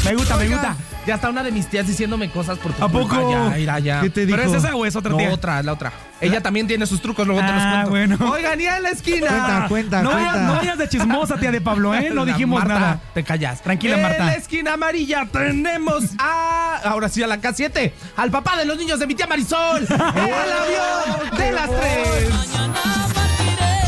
Me gusta. Ya está una de mis tías diciéndome cosas por tu ¿A poco? culpa. Ya, ya. ¿Qué te dijo? ¿Pero es esa o es otra tía? No, la otra. Ella también tiene sus trucos, luego te los cuento. Bueno. Oigan, y en la esquina. Cuenta. No vayas de chismosa, tía de Pablo, ¿eh? No dijimos Marta, nada. te callas. Tranquila, En Marta. la esquina amarilla tenemos ahora sí, a la K7, al papá de los niños de mi tía Marisol. El avión de las 3.